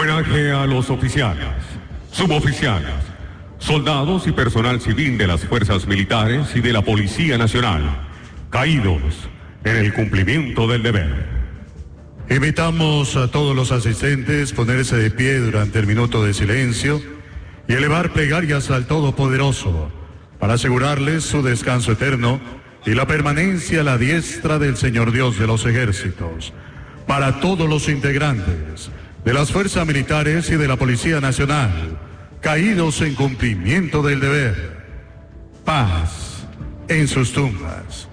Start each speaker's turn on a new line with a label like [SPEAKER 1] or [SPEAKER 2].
[SPEAKER 1] Homenaje a los oficiales, suboficiales, soldados y personal civil de las fuerzas militares y de la Policía Nacional, caídos en el cumplimiento del deber.
[SPEAKER 2] Invitamos a todos los asistentes a ponerse de pie durante el minuto de silencio y elevar plegarias al Todopoderoso para asegurarles su descanso eterno y la permanencia a la diestra del Señor Dios de los ejércitos. Para todos los integrantes de las fuerzas militares y de la Policía Nacional, caídos en cumplimiento del deber, paz en sus tumbas.